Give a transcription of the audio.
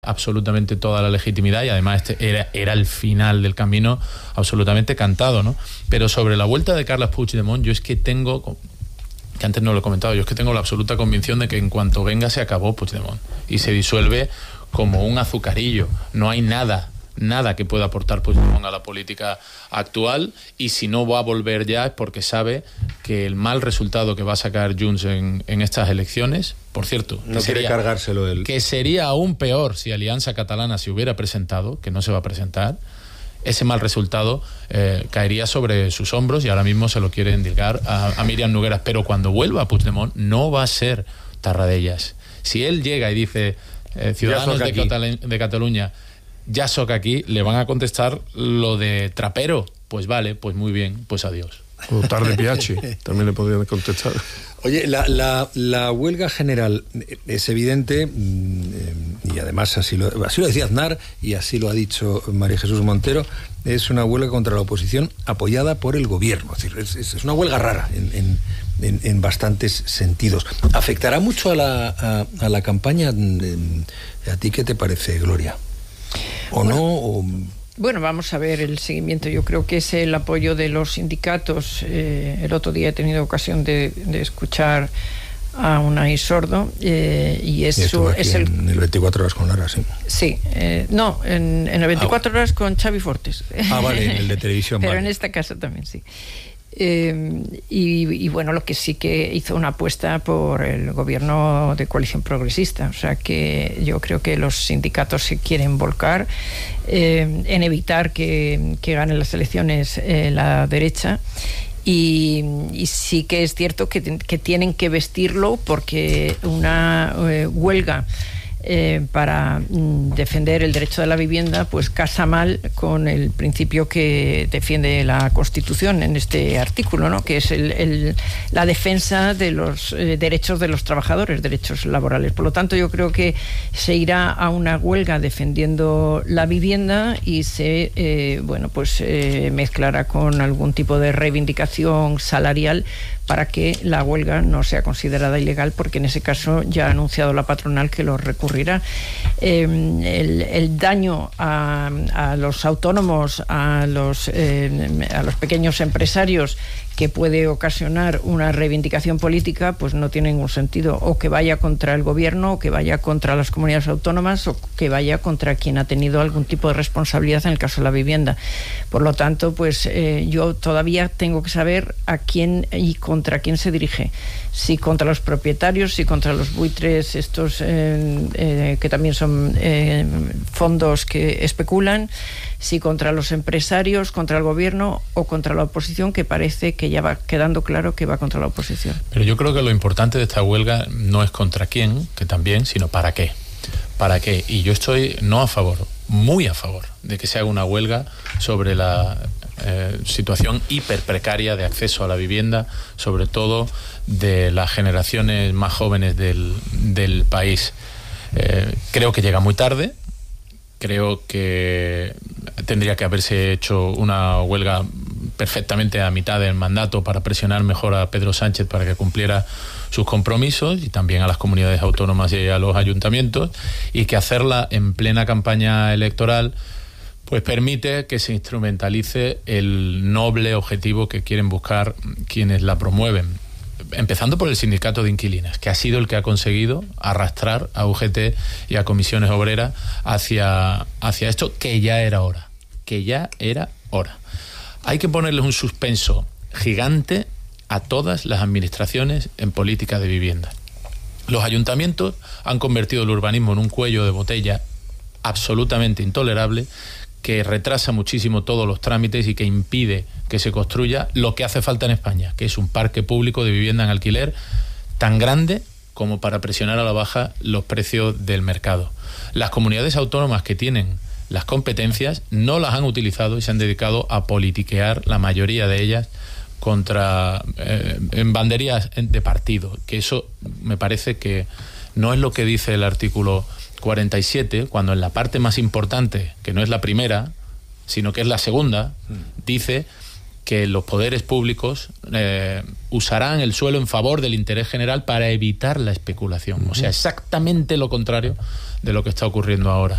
absolutamente toda la legitimidad y además era el final del camino absolutamente cantado, ¿no? Pero sobre la vuelta de Carles Puigdemont, yo es que tengo, que antes no lo he comentado, yo es que tengo la absoluta convicción de que en cuanto venga se acabó Puigdemont y se disuelve como un azucarillo. No hay nada que pueda aportar Puigdemont a la política actual, y si no va a volver ya es porque sabe que el mal resultado que va a sacar Junts en estas elecciones, por cierto, no quiere cargárselo él, que sería aún peor si Alianza Catalana se hubiera presentado, que no se va a presentar, ese mal resultado caería sobre sus hombros y ahora mismo se lo quiere endilgar a Míriam Nogueras. Pero cuando vuelva Puigdemont no va a ser Tarradellas. Si él llega y dice Ciudadanos de Cataluña, ya soca aquí, le van a contestar lo de trapero. Pues vale, pues muy bien, pues adiós. O tarde Piachi, también le podrían contestar. Oye, la huelga general es evidente, y además así lo decía Aznar y así lo ha dicho María Jesús Montero, es una huelga contra la oposición apoyada por el gobierno. Es decir, es una huelga rara en bastantes sentidos. ¿Afectará mucho a la campaña? ¿A ti qué te parece, Gloria? ¿O no? Bueno, vamos a ver el seguimiento. Yo creo que es el apoyo de los sindicatos. El otro día he tenido ocasión de escuchar a Unai Sordo y eso es en el 24 horas con Lara, sí. Sí, no, en el 24 horas con Xavi Fortes. Vale, en el de televisión. Pero vale. En este caso también sí. Y bueno, lo que sí que hizo una apuesta por el gobierno de coalición progresista, o sea que yo creo que los sindicatos se quieren volcar en evitar que gane las elecciones la derecha. Y sí que es cierto que tienen que vestirlo, porque una huelga para defender el derecho de la vivienda pues casa mal con el principio que defiende la Constitución en este artículo, ¿no? Que es la defensa de los derechos de los trabajadores, derechos laborales. Por lo tanto, yo creo que se irá a una huelga defendiendo la vivienda y se mezclará con algún tipo de reivindicación salarial para que la huelga no sea considerada ilegal, porque en ese caso ya ha anunciado la patronal que lo recurrirá. El daño a los autónomos, a los pequeños empresarios que puede ocasionar una reivindicación política, pues no tiene ningún sentido, o que vaya contra el gobierno, o que vaya contra las comunidades autónomas, o que vaya contra quien ha tenido algún tipo de responsabilidad en el caso de la vivienda. Por lo tanto, pues yo todavía tengo que saber a quién y contra quién se dirige. Si contra los propietarios, si contra los buitres estos que también son fondos que especulan, si contra los empresarios, contra el gobierno o contra la oposición, que parece que ya va quedando claro que va contra la oposición. Pero yo creo que lo importante de esta huelga no es contra quién, que también, sino para qué. ¿Para qué? Y yo estoy no a favor, muy a favor de que se haga una huelga sobre la situación hiper precaria de acceso a la vivienda, sobre todo de las generaciones más jóvenes del país. Creo que llega muy tarde. Creo que tendría que haberse hecho una huelga perfectamente a mitad del mandato para presionar mejor a Pedro Sánchez para que cumpliera sus compromisos, y también a las comunidades autónomas y a los ayuntamientos, y que hacerla en plena campaña electoral pues permite que se instrumentalice el noble objetivo que quieren buscar quienes la promueven. Empezando por el sindicato de inquilinas, que ha sido el que ha conseguido arrastrar a UGT y a Comisiones Obreras hacia esto, que ya era hora. Hay que ponerles un suspenso gigante a todas las administraciones en política de vivienda. Los ayuntamientos han convertido el urbanismo en un cuello de botella absolutamente intolerable, que retrasa muchísimo todos los trámites y que impide que se construya lo que hace falta en España, que es un parque público de vivienda en alquiler tan grande como para presionar a la baja los precios del mercado. Las comunidades autónomas que tienen las competencias no las han utilizado y se han dedicado a politiquear, la mayoría de ellas, en banderías de partido, que eso me parece que no es lo que dice el artículo 47, cuando en la parte más importante, que no es la primera, sino que es la segunda, dice que los poderes públicos usarán el suelo en favor del interés general para evitar la especulación. O sea, exactamente lo contrario de lo que está ocurriendo ahora.